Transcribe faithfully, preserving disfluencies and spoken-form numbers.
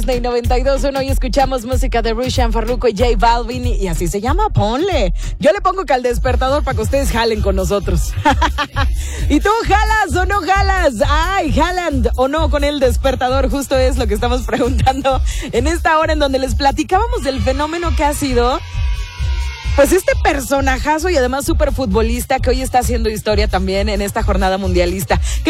De noventa y dos punto uno y escuchamos música de Rushan, Farruko y J Balvin y así se llama, ponle. Yo le pongo que al despertador para que ustedes jalen con nosotros. ¿Y tú jalas o no jalas? Ay, jalan o no con el despertador, justo es lo que estamos preguntando en esta hora en donde les platicábamos del fenómeno que ha sido pues este personajazo y además súper futbolista que hoy está haciendo historia también en esta jornada mundialista.